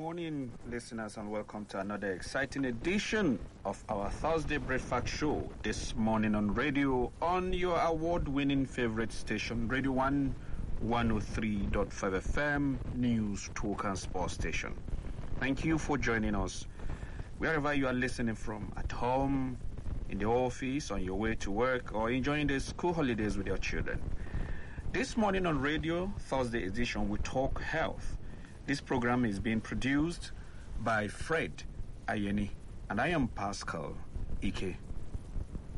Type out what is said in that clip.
morning, listeners, and welcome to another exciting edition of our Thursday Breakfast Show this morning on radio on your award-winning favorite station, Radio 1 103.5 FM, News, Talk and Sports Station. Thank you for joining us. Wherever you are listening from, at home, in the office, on your way to work, or enjoying the school holidays with your children. This morning on radio, Thursday edition, we talk health. This program is being produced by Fred Ayeni, and I am Pascal Ike.